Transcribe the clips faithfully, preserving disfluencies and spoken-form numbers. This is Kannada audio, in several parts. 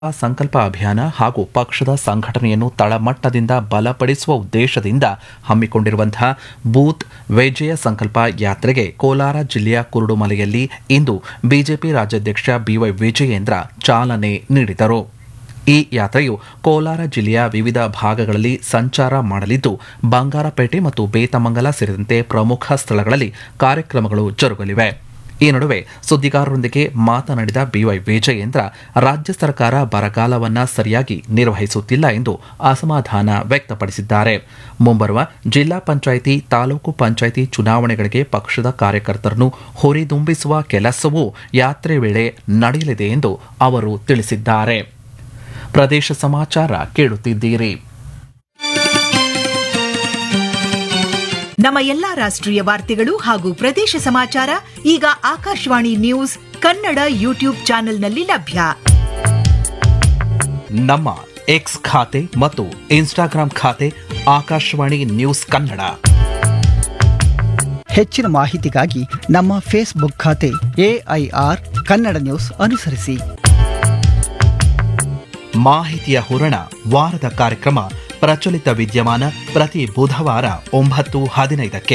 ಸಂಕಲ್ಪ ಅಭಿಯಾನ ಹಾಗೂ ಪಕ್ಷದ ಸಂಘಟನೆಯನ್ನು ತಳಮಟ್ಟದಿಂದ ಬಲಪಡಿಸುವ ಉದ್ದೇಶದಿಂದ ಹಮ್ಮಿಕೊಂಡಿರುವಂತಹ ಬೂತ್ ವಿಜಯ ಸಂಕಲ್ಪ ಯಾತ್ರೆಗೆ ಕೋಲಾರ ಜಿಲ್ಲೆಯ ಕುರುಡುಮಲೆಯಲ್ಲಿ ಇಂದು ಬಿಜೆಪಿ ರಾಜ್ಯಾಧ್ಯಕ್ಷ ಬಿವೈ ವಿಜಯೇಂದ್ರ ಚಾಲನೆ ನೀಡಿದರು. ಈ ಯಾತ್ರೆಯು ಕೋಲಾರ ಜಿಲ್ಲೆಯ ವಿವಿಧ ಭಾಗಗಳಲ್ಲಿ ಸಂಚಾರ ಮಾಡಲಿದ್ದು, ಬಂಗಾರಪೇಟೆ ಮತ್ತು ಬೇತಮಂಗಲ ಸೇರಿದಂತೆ ಪ್ರಮುಖ ಸ್ಥಳಗಳಲ್ಲಿ ಕಾರ್ಯಕ್ರಮಗಳು ಜರುಗಲಿವೆ. ಈ ನಡುವೆ ಸುದ್ದಿಗಾರರೊಂದಿಗೆ ಮಾತನಾಡಿದ ಬಿವೈ ವಿಜಯೇಂದ್ರ, ರಾಜ್ಯ ಸರ್ಕಾರ ಬರಗಾಲವನ್ನು ಸರಿಯಾಗಿ ನಿರ್ವಹಿಸುತ್ತಿಲ್ಲ ಎಂದು ಅಸಮಾಧಾನ ವ್ಯಕ್ತಪಡಿಸಿದ್ದಾರೆ. ಮುಂಬರುವ ಜಿಲ್ಲಾ ಪಂಚಾಯಿತಿ, ತಾಲೂಕು ಪಂಚಾಯಿತಿ ಚುನಾವಣೆಗಳಿಗೆ ಪಕ್ಷದ ಕಾರ್ಯಕರ್ತರನ್ನು ಹುರಿದುಂಬಿಸುವ ಕೆಲಸವೂ ಯಾತ್ರೆ ವೇಳೆ ನಡೆಯಲಿದೆ ಎಂದು ಅವರು ತಿಳಿಸಿದ್ದಾರೆ. ಪ್ರದೇಶ ಸಮಾಚಾರ ಕೇಳುತ್ತಿದ್ದೀರಿ. ನಮ್ಮ ಎಲ್ಲಾ ರಾಷ್ಟ್ರೀಯ ವಾರ್ತೆಗಳು ಹಾಗೂ ಪ್ರದೇಶ ಸಮಾಚಾರ ಈಗ ಆಕಾಶವಾಣಿ ನ್ಯೂಸ್ ಕನ್ನಡ ಯೂಟ್ಯೂಬ್ ಚಾನೆಲ್ನಲ್ಲಿ ಲಭ್ಯ. ನಮ್ಮ ಎಕ್ಸ್ ಖಾತೆ ಮತ್ತು ಇನ್ಸ್ಟಾಗ್ರಾಂ ಖಾತೆ ಆಕಾಶವಾಣಿ ನ್ಯೂಸ್ ಕನ್ನಡ. ಹೆಚ್ಚಿನ ಮಾಹಿತಿಗಾಗಿ ನಮ್ಮ ಫೇಸ್ಬುಕ್ ಖಾತೆ ಎಐಆರ್ ಕನ್ನಡ ನ್ಯೂಸ್ ಅನುಸರಿಸಿ. ಮಾಹಿತಿಯ ಹೂರಣ ವಾರದ ಕಾರ್ಯಕ್ರಮ ಪ್ರಚಲಿತ ವಿದ್ಯಮಾನ ಪ್ರತಿ ಬುಧವಾರ ಒಂಬತ್ತು ಹದಿನೈದಕ್ಕೆ.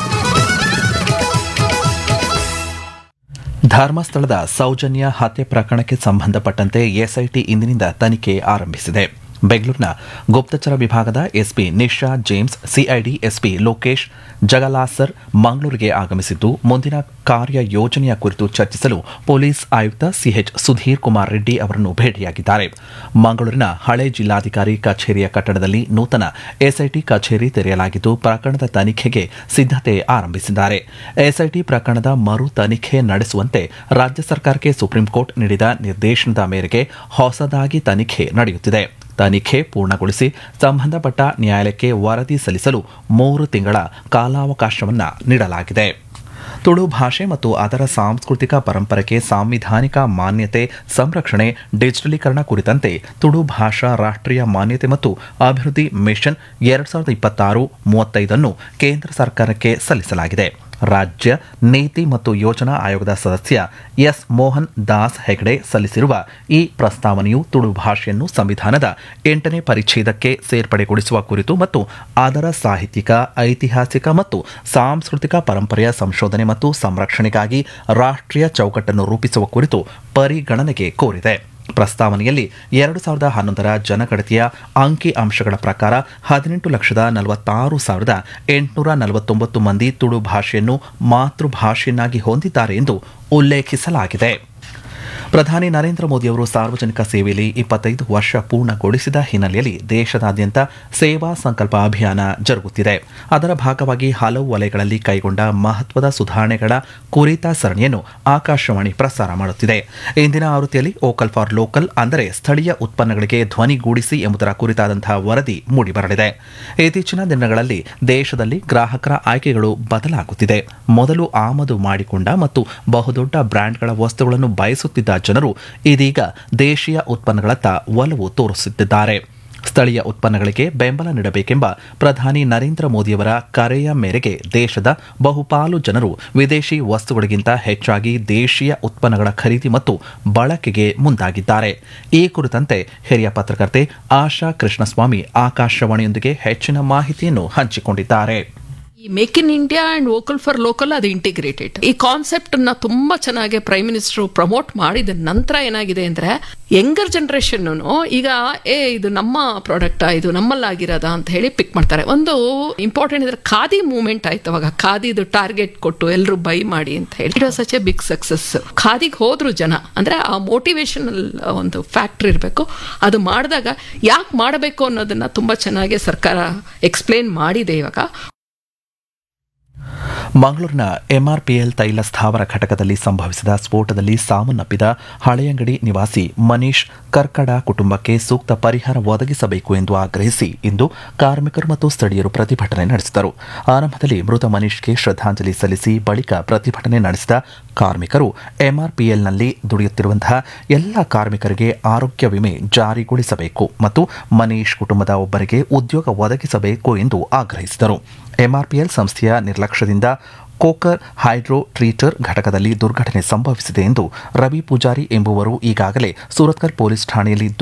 ಧರ್ಮಸ್ಥಳದ ಸೌಜನ್ಯ ಹತ್ಯೆ ಪ್ರಕರಣಕ್ಕೆ ಸಂಬಂಧಪಟ್ಟಂತೆ ಎಸ್ಐಟಿ ಇಂದಿನಿಂದ ತನಿಖೆ ಆರಂಭಿಸಿದೆ. ಬೆಂಗಳೂರಿನ ಗುಪ್ತಚರ ವಿಭಾಗದ SP Nisha James, CID SP Lokesh Jagalasar ಮಂಗಳೂರಿಗೆ ಆಗಮಿಸಿದ್ದು, ಮುಂದಿನ ಕಾರ್ಯ ಯೋಜನೆಯ ಕುರಿತು ಚರ್ಚಿಸಲು ಪೊಲೀಸ್ ಆಯುಕ್ತ ಸಿಎಚ್ ಸುಧೀರ್ ಕುಮಾರ್ ರೆಡ್ಡಿ ಅವರನ್ನು ಭೇಟಿಯಾಗಿದ್ದಾರೆ. ಮಂಗಳೂರಿನ ಹಳೆ ಜಿಲ್ಲಾಧಿಕಾರಿ ಕಚೇರಿಯ ಕಟ್ಟಡದಲ್ಲಿ ನೂತನ ಎಸ್ಐಟಿ ಕಚೇರಿ ತೆರೆಯಲಾಗಿದ್ದು, ಪ್ರಕರಣದ ತನಿಖೆಗೆ ಸಿದ್ಧತೆ ಆರಂಭಿಸಿದ್ದಾರೆ. ಎಸ್ಐಟಿ ಪ್ರಕರಣದ ಮರು ತನಿಖೆ ನಡೆಸುವಂತೆ ರಾಜ್ಯ ಸರ್ಕಾರಕ್ಕೆ ಸುಪ್ರೀಂಕೋರ್ಟ್ ನೀಡಿದ ನಿರ್ದೇಶನದ ಮೇರೆಗೆ ಹೊಸದಾಗಿ ತನಿಖೆ ನಡೆಯುತ್ತಿದೆ. ತನಿಖೆ ಪೂರ್ಣಗೊಳಿಸಿ ಸಂಬಂಧಪಟ್ಟ ನ್ಯಾಯಾಲಯಕ್ಕೆ ವರದಿ ಸಲ್ಲಿಸಲು ಮೂರು ತಿಂಗಳ ಕಾಲಾವಕಾಶವನ್ನು ನೀಡಲಾಗಿದೆ. ತುಳು ಭಾಷೆ ಮತ್ತು ಅದರ ಸಾಂಸ್ಕೃತಿಕ ಪರಂಪರೆಗೆ ಸಾಂವಿಧಾನಿಕ ಮಾನ್ಯತೆ, ಸಂರಕ್ಷಣೆ, ಡಿಜಿಟಲೀಕರಣ ಕುರಿತಂತೆ ತುಳು ಭಾಷಾ ರಾಷ್ಟ್ರೀಯ ಮಾನ್ಯತೆ ಮತ್ತು ಅಭಿವೃದ್ಧಿ ಮಿಷನ್ ಎರಡ್ ಸಾವಿರದ ಇಪ್ಪತ್ತಾರು ಮೂವತ್ತೈದನ್ನು ಕೇಂದ್ರ ಸರ್ಕಾರಕ್ಕೆ ಸಲ್ಲಿಸಲಾಗಿದೆ. ರಾಜ್ಯ ನೀತಿ ಮತ್ತು ಯೋಜನಾ ಆಯೋಗದ ಸದಸ್ಯ ಎಸ್ ಮೋಹನ್ ದಾಸ್ ಹೆಗಡೆ ಸಲ್ಲಿಸಿರುವ ಈ ಪ್ರಸ್ತಾವನೆಯು ತುಳು ಭಾಷೆಯನ್ನು ಸಂವಿಧಾನದ ಎಂಟನೇ ಪರಿಚ್ಛೇದಕ್ಕೆ ಸೇರ್ಪಡೆಗೊಳಿಸುವ ಕುರಿತು ಮತ್ತು ಅದರ ಸಾಹಿತ್ಯಿಕ, ಐತಿಹಾಸಿಕ ಮತ್ತು ಸಾಂಸ್ಕೃತಿಕ ಪರಂಪರೆಯ ಸಂಶೋಧನೆ ಮತ್ತು ಸಂರಕ್ಷಣೆಗಾಗಿ ರಾಷ್ಟ್ರೀಯ ಚೌಕಟ್ಟನ್ನು ರೂಪಿಸುವ ಕುರಿತು ಪರಿಗಣನೆಗೆ ಕೋರಿದೆ. ಪ್ರಸ್ತಾವನೆಯಲ್ಲಿ ಎರಡು ಸಾವಿರದ ಹನ್ನೊಂದರ ಜನಗಣತಿಯ ಅಂಕಿ ಅಂಶಗಳ ಪ್ರಕಾರ ಹದಿನೆಂಟು ಲಕ್ಷದ ನಲವತ್ತಾರು ಸಾವಿರದ ಎಂಟುನೂರ ನಲವತ್ತೊಂಬತ್ತು ಮಂದಿ ತುಳು ಭಾಷೆಯನ್ನು ಮಾತೃಭಾಷೆಯನ್ನಾಗಿ ಹೊಂದಿದ್ದಾರೆ ಎಂದು ಉಲ್ಲೇಖಿಸಲಾಗಿದೆ. ಪ್ರಧಾನಿ ನರೇಂದ್ರ ಮೋದಿಯವರು ಸಾರ್ವಜನಿಕ ಸೇವೆಯಲ್ಲಿ ಇಪ್ಪತ್ತೈದು ವರ್ಷ ಪೂರ್ಣಗೊಳಿಸಿದ ಹಿನ್ನೆಲೆಯಲ್ಲಿ ದೇಶದಾದ್ಯಂತ ಸೇವಾ ಸಂಕಲ್ಪ ಅಭಿಯಾನ ಜರುಗುತ್ತಿದೆ. ಅದರ ಭಾಗವಾಗಿ ಹಲವು ವಲಯಗಳಲ್ಲಿ ಕೈಗೊಂಡ ಮಹತ್ವದ ಸುಧಾರಣೆಗಳ ಕುರಿತ ಸರಣಿಯನ್ನು ಆಕಾಶವಾಣಿ ಪ್ರಸಾರ ಮಾಡುತ್ತಿದೆ. ಇಂದಿನ ಆವೃತ್ತಿಯಲ್ಲಿ ವೋಕಲ್ ಫಾರ್ ಲೋಕಲ್, ಅಂದರೆ ಸ್ಥಳೀಯ ಉತ್ಪನ್ನಗಳಿಗೆ ಧ್ವನಿಗೂಡಿಸಿ ಎಂಬುದರ ಕುರಿತಾದಂತಹ ವರದಿ ಮೂಡಿಬರಲಿದೆ. ಇತ್ತೀಚಿನ ದಿನಗಳಲ್ಲಿ ದೇಶದಲ್ಲಿ ಗ್ರಾಹಕರ ಆಯ್ಕೆಗಳು ಬದಲಾಗುತ್ತಿದೆ. ಮೊದಲು ಆಮದು ಮಾಡಿಕೊಂಡ ಮತ್ತು ಬಹುದೊಡ್ಡ ಬ್ರ್ಯಾಂಡ್ಗಳ ವಸ್ತುಗಳನ್ನು ಬಯಸುತ್ತಿದ್ದ ಜನರು ಇದೀಗ ದೇಶೀಯ ಉತ್ಪನ್ನಗಳತ್ತ ಒಲವು ತೋರಿಸುತ್ತಿದ್ದಾರೆ. ಸ್ಥಳೀಯ ಉತ್ಪನ್ನಗಳಿಗೆ ಬೆಂಬಲ ನೀಡಬೇಕೆಂಬ ಪ್ರಧಾನಿ ನರೇಂದ್ರ ಮೋದಿಯವರ ಕರೆಯ ಮೇರೆಗೆ ದೇಶದ ಬಹುಪಾಲು ಜನರು ವಿದೇಶಿ ವಸ್ತುಗಳಿಗಿಂತ ಹೆಚ್ಚಾಗಿ ದೇಶೀಯ ಉತ್ಪನ್ನಗಳ ಖರೀದಿ ಮತ್ತು ಬಳಕೆಗೆ ಮುಂದಾಗಿದ್ದಾರೆ. ಈ ಕುರಿತಂತೆ ಹಿರಿಯ ಪತ್ರಕರ್ತೆ ಆಶಾ ಕೃಷ್ಣಸ್ವಾಮಿ ಆಕಾಶವಾಣಿಯೊಂದಿಗೆ ಹೆಚ್ಚಿನ ಮಾಹಿತಿಯನ್ನು ಹಂಚಿಕೊಂಡಿದ್ದಾರೆ. ಈ make in India and vocal for local ಅದು ಇಂಟಿಗ್ರೇಟೆಡ್. ಈ ಕಾನ್ಸೆಪ್ಟ್ ಅನ್ನ ತುಂಬಾ ಚೆನ್ನಾಗಿ ಪ್ರೈಮ್ ಮಿನಿಸ್ಟರ್ ಪ್ರಮೋಟ್ ಮಾಡಿದ ನಂತರ ಏನಾಗಿದೆ ಅಂದ್ರೆ, ಯಂಗರ್ ಜನರೇಷನ್ ಈಗ ಏ ಇದು ನಮ್ಮ ಪ್ರಾಡಕ್ಟ್, ಇದು ನಮ್ಮಲ್ಲಾಗಿರೋದ ಅಂತ ಹೇಳಿ ಪಿಕ್ ಮಾಡ್ತಾರೆ. ಒಂದು ಇಂಪಾರ್ಟೆಂಟ್ ಇದ್ರೆ ಖಾದಿ ಮೂವ್ಮೆಂಟ್ ಆಯ್ತು. ಅವಾಗ ಖಾದಿದು ಟಾರ್ಗೆಟ್ ಕೊಟ್ಟು ಎಲ್ಲರೂ ಬೈ ಮಾಡಿ ಅಂತ ಹೇಳಿ it was such A big success. ಖಾದಿಗೆ ಹೋದ್ರು ಜನ, ಅಂದ್ರೆ ಆ ಮೋಟಿವೇಶನಲ್ ಒಂದು ಫ್ಯಾಕ್ಟರ್ ಇರಬೇಕು. ಅದು ಮಾಡಿದಾಗ ಯಾಕೆ ಮಾಡಬೇಕು ಅನ್ನೋದನ್ನ ತುಂಬಾ ಚೆನ್ನಾಗಿ ಸರ್ಕಾರ ಎಕ್ಸ್ಪ್ಲೇನ್ ಮಾಡಿದೆ. ಇವಾಗ ಮಂಗಳೂರಿನ ಎಂಆರ್ಪಿಎಲ್ ತೈಲ ಸ್ಥಾವರ ಘಟಕದಲ್ಲಿ ಸಂಭವಿಸಿದ ಸ್ಫೋಟದಲ್ಲಿ ಸಾವನ್ನಪ್ಪಿದ ಹಳೆಯಂಗಡಿ ನಿವಾಸಿ ಮನೀಶ್ ಕರ್ಕಡ ಕುಟುಂಬಕ್ಕೆ ಸೂಕ್ತ ಪರಿಹಾರ ಒದಗಿಸಬೇಕು ಎಂದು ಆಗ್ರಹಿಸಿ ಇಂದು ಕಾರ್ಮಿಕರು ಮತ್ತು ಸ್ಥಳೀಯರು ಪ್ರತಿಭಟನೆ ನಡೆಸಿದರು. ಆರಂಭದಲ್ಲಿ ಮೃತ ಮನೀಶ್ಗೆ ಶ್ರದ್ಧಾಂಜಲಿ ಸಲ್ಲಿಸಿ ಬಳಿಕ ಪ್ರತಿಭಟನೆ ನಡೆಸಿದ ಕಾರ್ಮಿಕರು ಎಂಆರ್ಪಿಎಲ್ನಲ್ಲಿ ದುಡಿಯುತ್ತಿರುವಂತಹ ಎಲ್ಲ ಕಾರ್ಮಿಕರಿಗೆ ಆರೋಗ್ಯ ವಿಮೆ ಜಾರಿಗೊಳಿಸಬೇಕು ಮತ್ತು ಮನೀಶ್ ಕುಟುಂಬದ ಒಬ್ಬರಿಗೆ ಉದ್ಯೋಗ ಒದಗಿಸಬೇಕು ಎಂದು ಆಗ್ರಹಿಸಿದರು. ಎಂಆರ್ಪಿಎಲ್ ಸಂಸ್ಥೆಯ ನಿರ್ಲಕ್ಷ್ಯದಿಂದ ಕೋಕರ್ ಹೈಡ್ರೋ ಟ್ರೀಟರ್ ಘಟಕದಲ್ಲಿ ದುರ್ಘಟನೆ ಸಂಭವಿಸಿದೆ ಎಂದು ರವಿ ಪೂಜಾರಿ ಎಂಬುವರು ಈಗಾಗಲೇ ಸೂರತ್ಕಲ್ ಪೊಲೀಸ್ ಠಾಣೆಯಲ್ಲಿ